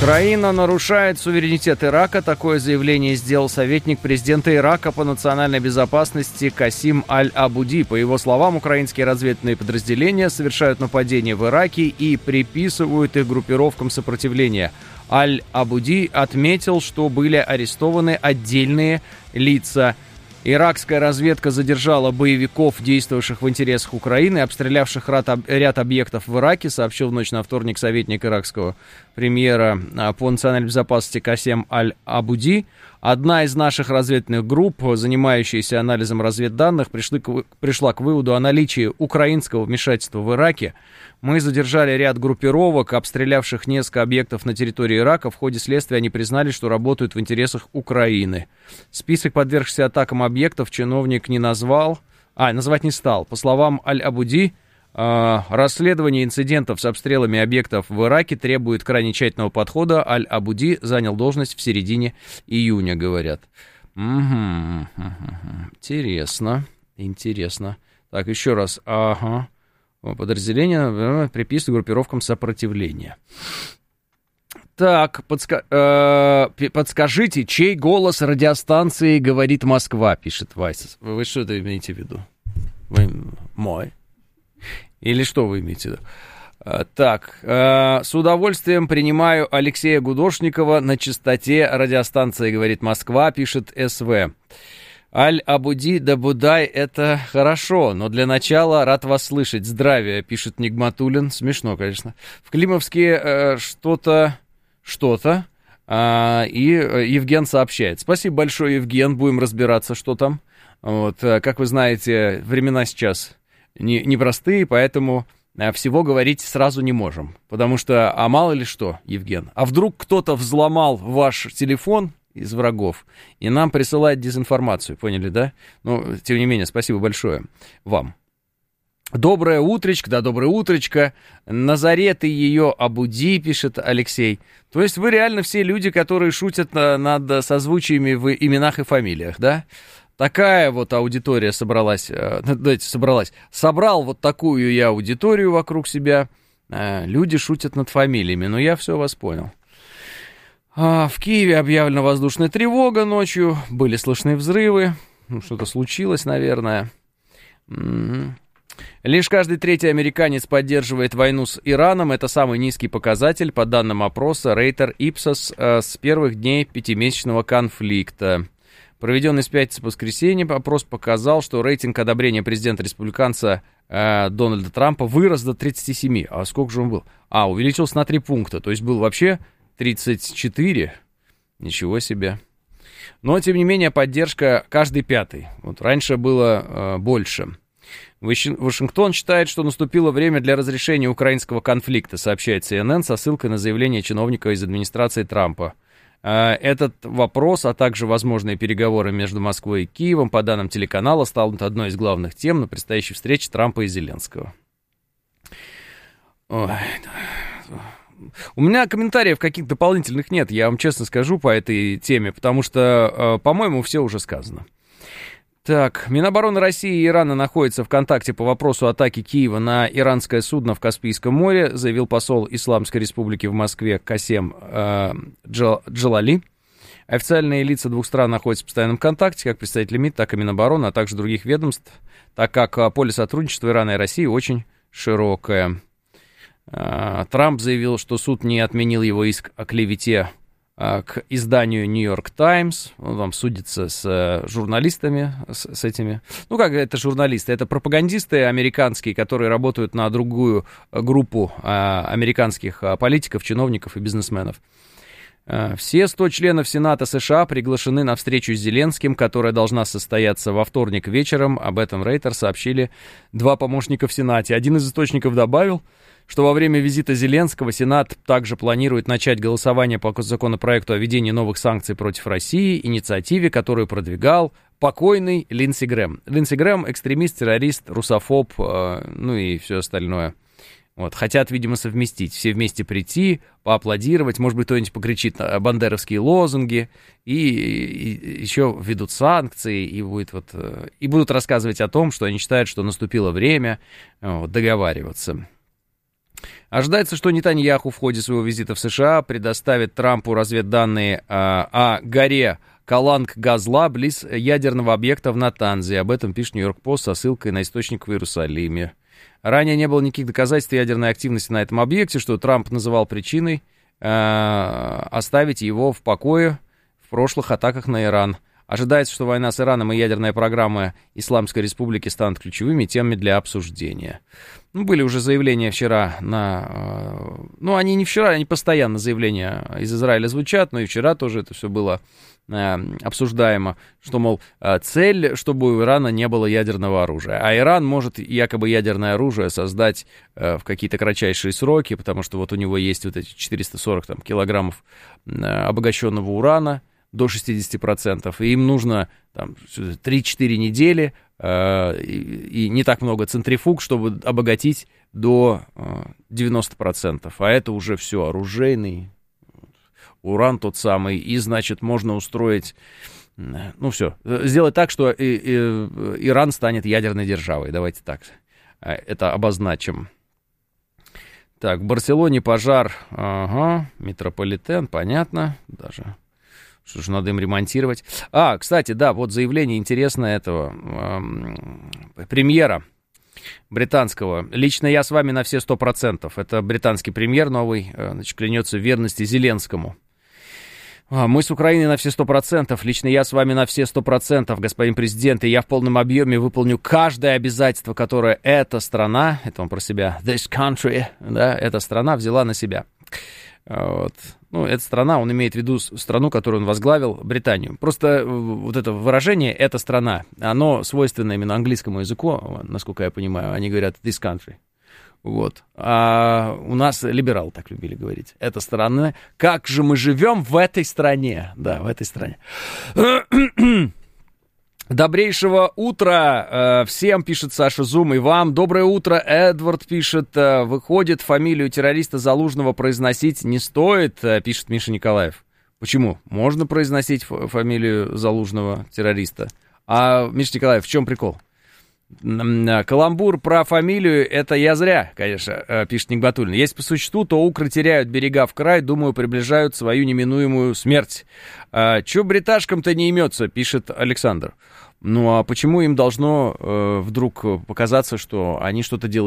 Украина нарушает суверенитет Ирака. Такое заявление сделал советник президента Ирака по национальной безопасности Касим Аль-Абуди. По его словам, украинские разведывательные подразделения совершают нападения в Ираке и приписывают их группировкам сопротивления. Аль-Абуди отметил, что были арестованы отдельные лица. Иракская разведка задержала боевиков, действовавших в интересах Украины, обстрелявших ряд объектов в Ираке, сообщил в ночь на вторник советник иракского премьера по национальной безопасности Касем Аль-Абуди. Одна из наших разведывательных групп, занимающаяся анализом разведданных, пришла к выводу о наличии украинского вмешательства в Ираке. Мы задержали ряд группировок, обстрелявших несколько объектов на территории Ирака. В ходе следствия они признали, что работают в интересах Украины. Список подвергшихся атакам объектов чиновник назвать не стал. По словам Аль-Абуди, расследование инцидентов с обстрелами объектов в Ираке требует крайне тщательного подхода. Аль-Абуди занял должность в середине июня, говорят. Интересно. Так, еще раз. Подразделение приписывает группировкам сопротивления. Так, подскажите, чей голос радиостанции «Говорит Москва», пишет Вайс. Вы что это имеете в виду? Мой? Или что вы имеете в виду? Так, с удовольствием принимаю Алексея Гудошникова на частоте радиостанции «Говорит Москва», пишет СВ. Аль-Абуди Дабудай, это хорошо, но для начала рад вас слышать. Здравия, пишет Нигматуллин. Смешно, конечно. В Климовске что-то. И Евген сообщает. Спасибо большое, Евген. Будем разбираться, что там. Вот, как вы знаете, времена сейчас непростые, поэтому всего говорить сразу не можем. Потому что, мало ли что, Евген. А вдруг кто-то взломал ваш телефон из врагов и нам присылает дезинформацию, поняли, да? Ну, тем не менее, спасибо большое вам. Доброе утречко, да, доброе утречко. Назарет и ее Абуди, пишет Алексей. То есть вы реально все люди, которые шутят над созвучиями в именах и фамилиях, да? Такая вот аудитория собралась. Собрал вот такую я аудиторию вокруг себя. Люди шутят над фамилиями, но я все вас понял. В Киеве объявлена воздушная тревога ночью, были слышны взрывы, что-то случилось, наверное. Лишь каждый третий американец поддерживает войну с Ираном, это самый низкий показатель, по данным опроса Рейтер Ипсос с первых дней пятимесячного конфликта. Проведенный с пятницы по воскресенье опрос показал, что рейтинг одобрения президента-республиканца Дональда Трампа вырос до 37, а сколько же он был? Увеличился на 3 пункта, то есть был вообще 34, ничего себе. Но, тем не менее, поддержка каждый пятый. Вот раньше было больше. Вашингтон считает, что наступило время для разрешения украинского конфликта, сообщает CNN со ссылкой на заявление чиновника из администрации Трампа. Этот вопрос, а также возможные переговоры между Москвой и Киевом, по данным телеканала, станут одной из главных тем на предстоящей встрече Трампа и Зеленского. У меня комментариев каких-то дополнительных нет, я вам честно скажу, по этой теме, потому что, по-моему, все уже сказано. Так, Минобороны России и Ирана находятся в контакте по вопросу атаки Киева на иранское судно в Каспийском море, заявил посол Исламской Республики в Москве Касем Джалали. Официальные лица двух стран находятся в постоянном контакте, как представители МИД, так и Минобороны, а также других ведомств, так как поле сотрудничества Ирана и России очень широкое. Трамп заявил, что суд не отменил его иск о клевете к изданию New York Times. Он там судится с журналистами, с этими. Ну, как это журналисты? Это пропагандисты американские, которые работают на другую группу американских политиков, чиновников и бизнесменов. Все 100 членов Сената США приглашены на встречу с Зеленским, которая должна состояться во вторник вечером. Об этом Рейтер сообщили 2 помощника в Сенате. Один из источников добавил, что во время визита Зеленского Сенат также планирует начать голосование по законопроекту о введении новых санкций против России, инициативе, которую продвигал покойный Линдси Грэм. Линдси Грэм — экстремист, террорист, русофоб, ну и все остальное. Вот, хотят, видимо, совместить, все вместе прийти, поаплодировать, может быть, кто-нибудь покричит бандеровские лозунги, и еще введут санкции, и будут рассказывать о том, что они считают, что наступило время договариваться. Ожидается, что Нетаньяху в ходе своего визита в США предоставит Трампу разведданные о горе Каланг-Газла близ ядерного объекта в Натанзе. Об этом пишет Нью-Йорк Пост со ссылкой на источник в Иерусалиме. Ранее не было никаких доказательств ядерной активности на этом объекте, что Трамп называл причиной оставить его в покое в прошлых атаках на Иран. Ожидается, что война с Ираном и ядерная программа Исламской Республики станут ключевыми темами для обсуждения. Были уже заявления вчера они не вчера, они постоянно заявления из Израиля звучат, но и вчера тоже это все было обсуждаемо, что, мол, цель, чтобы у Ирана не было ядерного оружия. А Иран может якобы ядерное оружие создать в какие-то кратчайшие сроки, потому что вот у него есть вот эти 440 килограммов обогащенного урана, до 60%, и им нужно 3-4 недели и не так много центрифуг, чтобы обогатить до 90%. А это уже все оружейный уран тот самый, и, значит, можно устроить, сделать так, что Иран станет ядерной державой. Давайте так это обозначим. Так, в Барселоне пожар, метрополитен, понятно, даже... Что же надо им ремонтировать? Кстати, да, вот заявление интересное этого премьера британского. Лично я с вами на все 100%. Это британский премьер новый, клянется в верности Зеленскому. Мы с Украиной на все 100%. Лично я с вами на все 100%, господин президент. И я в полном объеме выполню каждое обязательство, которое эта страна, это он про себя, this country, да, эта страна взяла на себя. Вот. Эта страна, он имеет в виду страну, которую он возглавил, Британию. Просто вот это выражение «эта страна», оно свойственно именно английскому языку, насколько я понимаю. Они говорят «this country». Вот. А у нас либералы так любили говорить. «Эта страна». Как же мы живем в этой стране? Да, в этой стране. Добрейшего утра всем, пишет Саша Зум, и вам. Доброе утро, Эдвард пишет. Выходит, фамилию террориста Залужного произносить не стоит, пишет Миша Николаев. Почему? Можно произносить фамилию Залужного террориста. А, Миша Николаев, в чем прикол? Каламбур про фамилию, это я зря, конечно, пишет Нигбатуллин. Если по существу, то укры теряют берега в край, думаю, приближают свою неминуемую смерть. Чё бриташкам-то не имется, пишет Александр. А почему им должно вдруг показаться, что они что-то делают